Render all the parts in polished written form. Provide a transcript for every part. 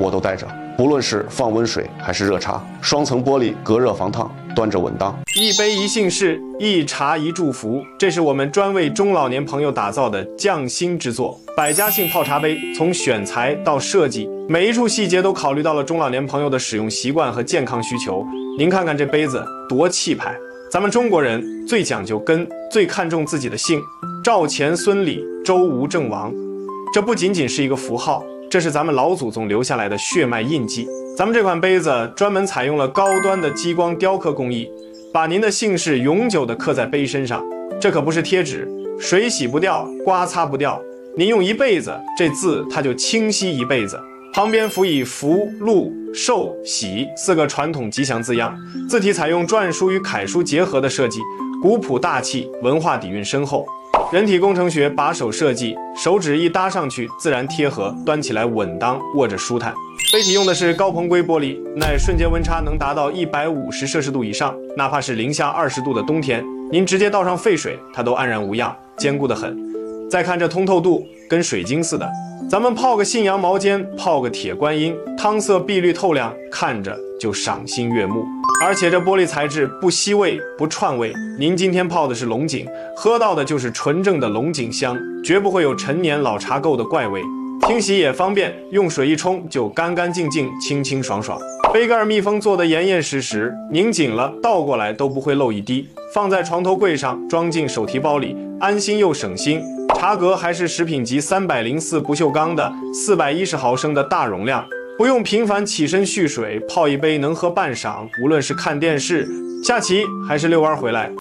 我都带着，不论是放温水还是热茶，双层玻璃隔热防烫，端着稳当。 一杯一姓氏，一茶一祝福，这是我们专为中老年朋友打造的匠心之作。百家姓泡茶杯，从选材到设计，每一处细节都考虑到了中老年朋友的使用习惯和健康需求。您看看这杯子多气派！咱们中国人最讲究根，最看重自己的姓，赵钱孙李周吴郑王。这不仅仅是一个符号，这是咱们老祖宗留下来的血脉印记。咱们这款杯子专门采用了高端的激光雕刻工艺，把您的姓氏永久地刻在杯身上。这可不是贴纸，水洗不掉，刮擦不掉，您用一辈子，这字它就清晰一辈子。旁边辅以福、禄、寿、喜4个传统吉祥字样，字体采用篆书与楷书结合的设计，古朴大气，文化底蕴深厚。人体工程学把手设计，手指一搭上去自然贴合，端起来稳当，握着舒坦。杯体用的是高硼硅玻璃，耐瞬间温差能达到150摄氏度以上，哪怕是零下20度的冬天，您直接倒上沸水，它都安然无恙，坚固得很。再看这通透度，跟水晶似的。咱们泡个信阳毛尖，泡个铁观音，汤色碧绿透亮，看着就赏心悦目。而且这玻璃材质不吸味不串味，您今天泡的是龙井，喝到的就是纯正的龙井香，绝不会有陈年老茶垢的怪味。清洗也方便，用水一冲就干干净净，清清爽爽。杯盖密封做得严严实实，拧紧了倒过来都不会漏一滴，放在床头柜上，装进手提包里，安心又省心。茶格还是食品级304不锈钢的410毫升的大容量，不用频繁起身蓄水，泡一杯能喝半晌。无论是看电视、下棋还是遛弯回来，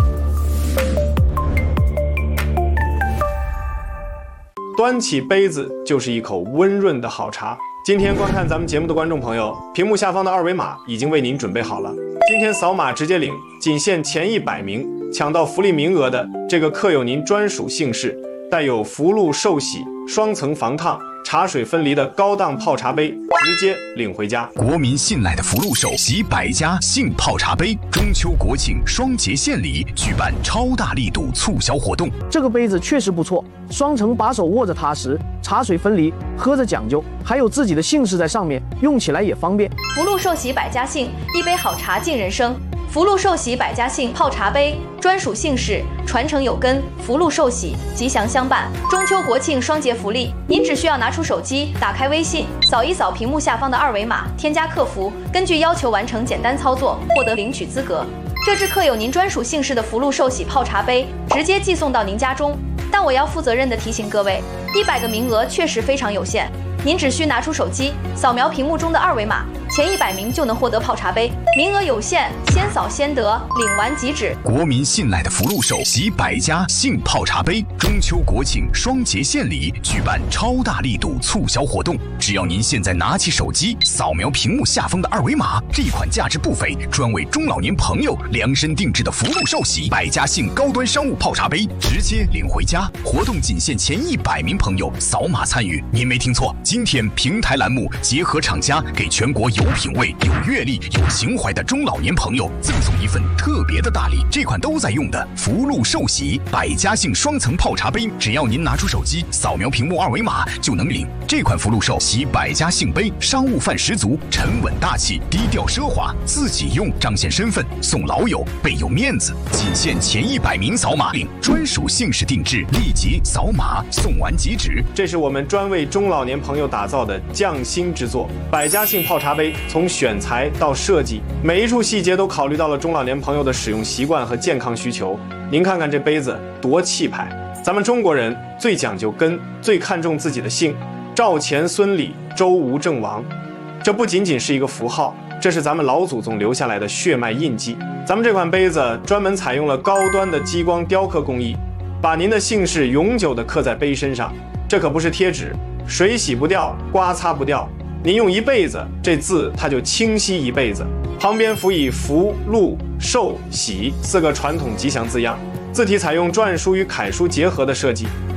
端起杯子就是一口温润的好茶。今天观看咱们节目的观众朋友，屏幕下方的二维码已经为您准备好了，今天扫码直接领，仅限前100名抢到福利名额的这个刻有您专属姓氏，带有福禄寿喜、双层防烫、茶水分离的高档泡茶杯，直接领回家。 国民信赖的福禄寿喜百家姓泡茶杯，中秋国庆双节献礼举办超大力度促销活动。 这个杯子确实不错，双层把手握着踏实，茶水分离，喝着讲究，还有自己的姓氏在上面，用起来也方便。 福禄寿喜百家姓，一杯好茶敬人生。福禄寿喜百家姓泡茶杯，专属姓氏，传承有根，福禄寿喜，吉祥相伴。中秋国庆双节福利，您只需要拿出手机，打开微信，扫一扫屏幕下方的二维码，添加客服，根据要求完成简单操作，获得领取资格。这支刻有您专属姓氏的福禄寿喜泡茶杯，直接寄送到您家中。但我要负责任地提醒各位，100个名额确实非常有限，您只需拿出手机，扫描屏幕中的二维码，前100名就能获得泡茶杯，名额有限，先扫先得，领完即止。 国民信赖的福禄寿喜百家姓泡茶杯，中秋国庆双节献礼举办超大力度促销活动，只要您现在拿起手机，扫描屏幕下方的二维码，这款价值不菲、专为中老年朋友量身定制的福禄寿喜百家姓高端商务泡茶杯，直接领回家。活动仅限前100名朋友扫码参与。您没听错，今天平台栏目结合厂家，给全国有品位、有阅历、有情怀的中老年朋友赠送一份特别的大礼，这款都在用的福禄寿喜百家姓双层泡茶杯，只要您拿出手机，扫描屏幕二维码就能领。这款福禄寿喜百家姓杯商务范十足，沉稳大气，低调奢华，自己用彰显身份，送老友倍有面子。仅限前100名扫码领，专属姓氏定制，立即扫码送完即止。 这是我们专为中老年朋友打造的匠心之作。百家姓泡茶杯，从选材到设计，每一处细节都考虑到了中老年朋友的使用习惯和健康需求。您看看这杯子多气派！咱们中国人最讲究根，最看重自己的姓，赵钱孙李周吴郑王。这不仅仅是一个符号，这是咱们老祖宗留下来的血脉印记。咱们这款杯子专门采用了高端的激光雕刻工艺，把您的姓氏永久地刻在杯身上。这可不是贴纸，水洗不掉，刮擦不掉，您用一辈子，这字它就清晰一辈子。旁边辅以福、禄、寿、喜4个传统吉祥字样，字体采用篆书与楷书结合的设计，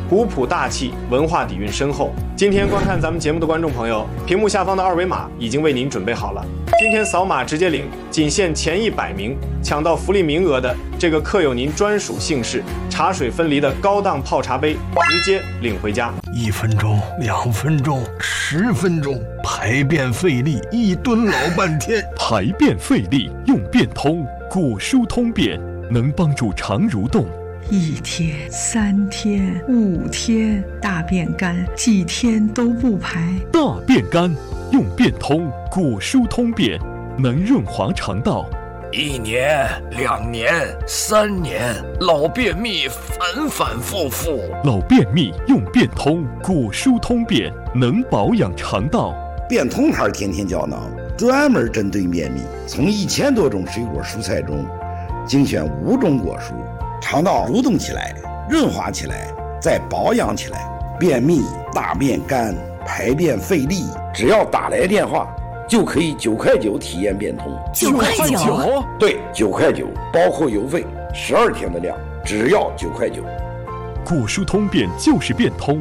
古朴大气，文化底蕴深厚。今天观看咱们节目的观众朋友，屏幕下方的二维码已经为您准备好了。今天扫码直接领，仅限前100名抢到福利名额的这个刻有您专属姓氏、茶水分离的高档泡茶杯，直接领回家。 1分钟、2分钟、10分钟，排便费力，一蹲老半天。 排便费力用便通，果蔬通便能帮助肠蠕动。 1天、3天、5天，大便干，几天都不排。 大便干用便通，果蔬通便能润滑肠道。 1年、2年、3年，老便秘反反复复。 老便秘用便通，果蔬通便能保养肠道。 便通牌天天胶囊专门针对便秘，从1000多种水果蔬菜中精选5种果蔬，肠道蠕动起来，润滑起来，再保养起来。便秘、大便干、排便费力，只要打来电话就可以9块9体验便通。 9块9？ 对，9块9，包括邮费，12天的量，只要9块9。 果蔬通便就是便通。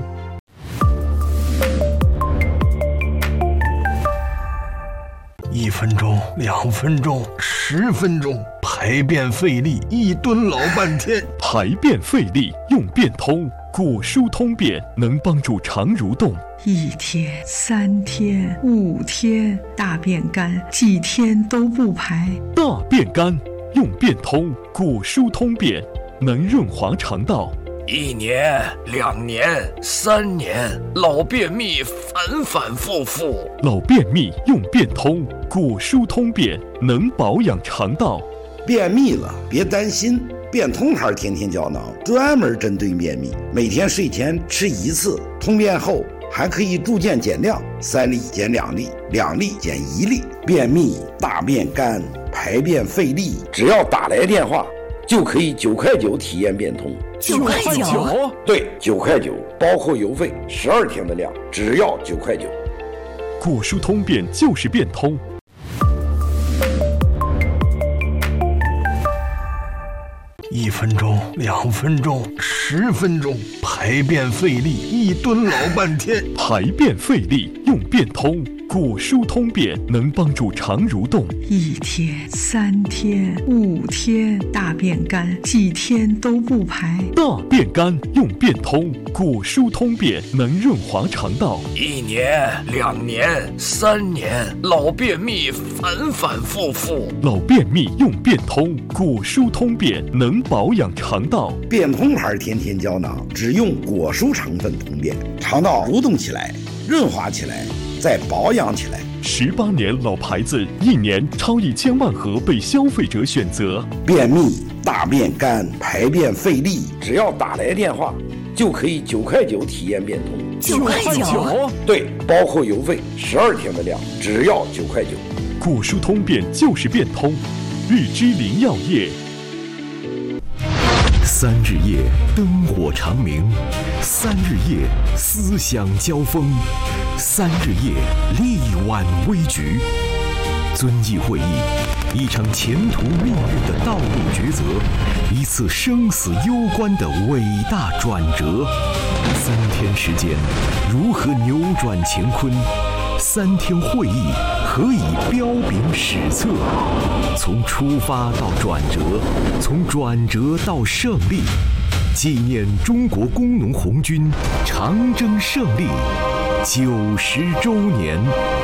1分钟、2分钟、10分钟，排便费力，一蹲老半天。 排便费力用便通，果蔬通便能帮助肠蠕动。 1天、3天、5天，大便干，几天都不排。 大便干用便通，果蔬通便能润滑肠道。 1年、2年、3年，老便秘反反复复。 老便秘用便通，果蔬通便能保养肠道。 便秘了别担心，便通牌天天胶囊专门针对便秘，每天睡前吃1次，通便后还可以逐渐减量，3粒减2粒，2粒减1粒。便秘、大便干、排便费力，只要打来电话就可以9块9体验便通。 9块9？ 对，9块9，包括邮费，12天的量，只要9块9。 果蔬通便就是便通。 1分钟、2分钟、10分钟，排便费力，一蹲老半天。 排便费力用便通，果蔬通便能帮助肠蠕动。 1天、3天、5天，大便干，几天都不排。 大便干用便通，果蔬通便能润滑肠道。 1年、2年、3年，老便秘反反复复。 老便秘用便通，果蔬通便能保养肠道。 便通牌天天胶囊只用果蔬成分通便，肠道蠕动起来，润滑起来，再保养起来。 18年老牌子，1年超1000万盒被消费者选择。 便秘、大便干、排便费力，只要打来电话就可以9块9体验便通。 9块9？ 对，包括邮费，12天的量，只要9块9。 果蔬通便就是便通。日之林药业。 3日夜灯火长明，3日夜思想交锋，3日夜力挽危局。遵义会议，一场前途命运的道路抉择，一次生死攸关的伟大转折。3天时间，如何扭转乾坤？3天会议，何以彪炳史册？从出发到转折，从转折到胜利，纪念中国工农红军长征胜利90周年。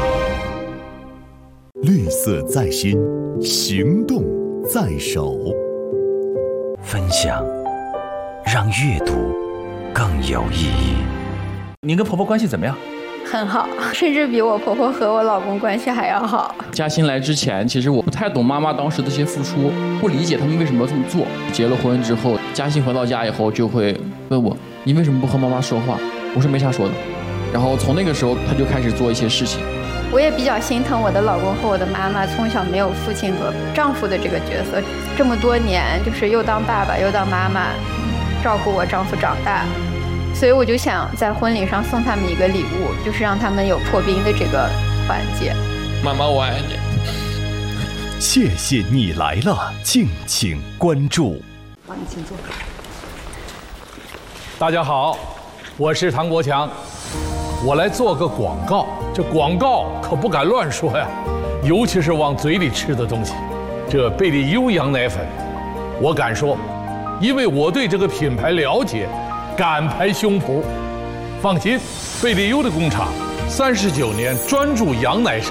绿色在心，行动在手。 分享，让阅读更有意义。您跟婆婆关系怎么样？ 很好，甚至比我婆婆和我老公关系还要好。 嘉欣来之前，其实我不太懂妈妈当时的这些付出，不理解他们为什么要这么做。结了婚之后，嘉欣回到家以后就会问我：“你为什么不和妈妈说话？”我说：“没啥说的。”然后从那个时候，他就开始做一些事情。 我也比较心疼我的老公和我的妈妈，从小没有父亲和丈夫的这个角色，这么多年就是又当爸爸又当妈妈，照顾我丈夫长大。所以我就想在婚礼上送他们一个礼物，就是让他们有破冰的这个环节。 妈妈，我爱你。 谢谢你来了，敬请关注。 好，你请坐。 大家好， 我是唐国强，我来做个广告。这广告可不敢乱说呀，尤其是往嘴里吃的东西。这贝利优羊奶粉，我敢说，因为我对这个品牌了解，敢拍胸脯。放心，贝利优的工厂39年专注羊奶生